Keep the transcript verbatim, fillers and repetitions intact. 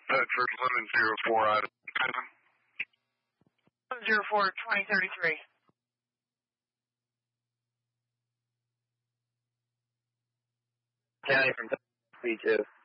Bedford, eleven zero four, item. eleven zero four, twenty thirty-three. County from B two.